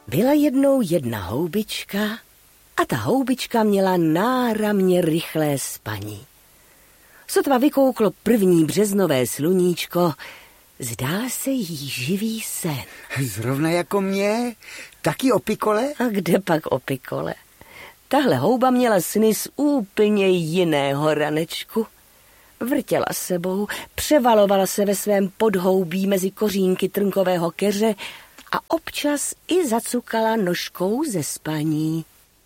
Byla jednou jedna houbička a ta houbička měla náramně rychlé spaní. Sotva vykouklo první březnové sluníčko, zdál se jí živý sen. Zrovna jako mě? Taky o pikole? A kde pak o pikole? Tahle houba měla sny z úplně jiného ranečku. Vrtěla sebou, převalovala se ve svém podhoubí mezi kořínky trnkového keře a občas i zacukala nožkou ze spaní.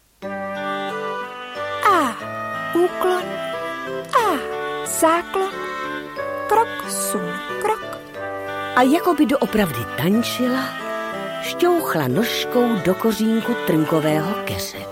A úklon, a záklon, krok, sun, krok. A jako by doopravdy tančila, šťouchla nožkou do kořínku trnkového keře.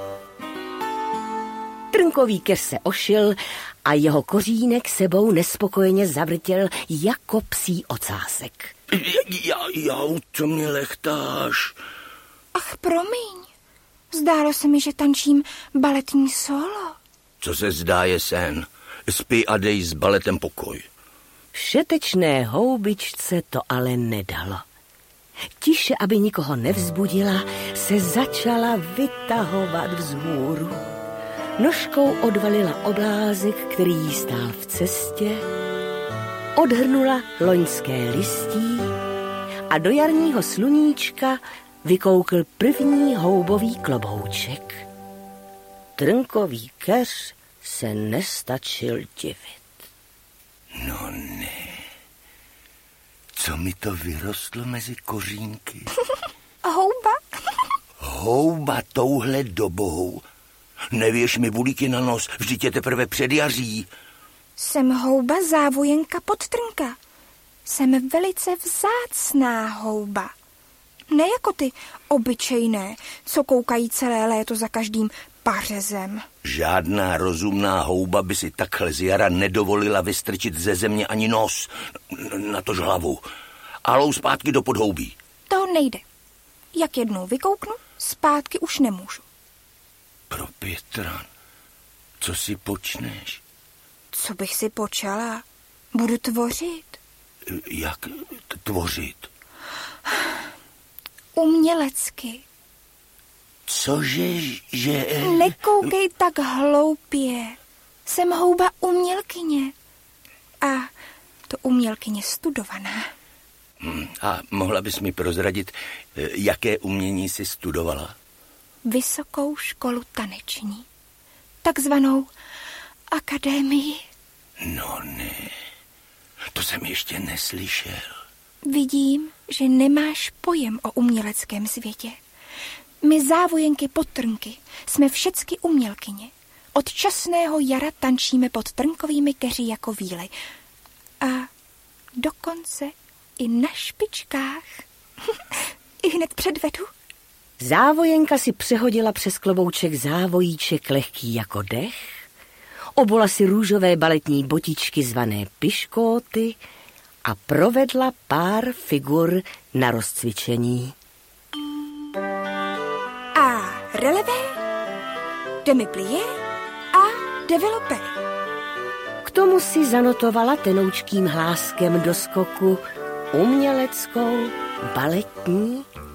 Trnkový keř se ošil a jeho kořínek sebou nespokojeně zavrtěl jako psí ocásek. Jau, co mě lechtáš? Ach, promiň. Zdálo se mi, že tančím baletní solo. Co se zdá je sen. Spí a dej s baletem pokoj. Všetečné houbičce to ale nedalo. Tiše, aby nikoho nevzbudila, se začala vytahovat vzhůru. Nožkou odvalila oblázek, který jí stál v cestě, odhrnula loňské listí a do jarního sluníčka vykoukl první houbový klobouček. Trnkový keř se nestačil divit. No ne. Co mi to vyrostlo mezi kořínky? Houba? Houba touhle dobou. Nevěš mi bulíky na nos, vždyť je teprve předjaří. Jsem houba závojenka podtrnka. Jsem velice vzácná houba. Ne jako ty obyčejné, co koukají celé léto za každým pařezem. Žádná rozumná houba by si takhle z jara nedovolila vystrčit ze země ani nos, natož hlavu. Alou zpátky do podhoubí. To nejde. Jak jednou vykouknu, zpátky už nemůžu. Pro Pětran, co si počneš? Co bych si počala? Budu tvořit. Jak tvořit? Umělecky. Cože, že... Nekoukej tak hloupě. Jsem houba umělkyně. A to umělkyně studovaná. A mohla bys mi prozradit, jaké umění jsi studovala? Vysokou školu taneční. Takzvanou akademii. No ne, to jsem ještě neslyšel. Vidím, že nemáš pojem o uměleckém světě. My závojenky podtrnky jsme všecky umělkyně. Od časného jara tančíme pod trnkovými keři jako víly. A dokonce i na špičkách. I hned předvedu. Závojenka si přehodila přes klobouček závojíček lehký jako dech, obula si růžové baletní botičky zvané piškóty a provedla pár figur na rozcvičení. A relevé, demi-plié a développé. K tomu si zanotovala tenoučkým hláskem do skoku uměleckou baletní